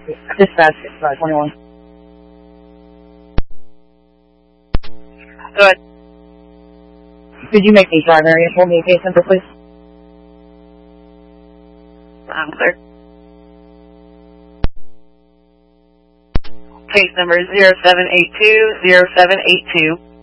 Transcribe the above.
Dispatch 21. Go ahead. Could you make the drive area for me, case number, please? I'm clear. Case number 07820782.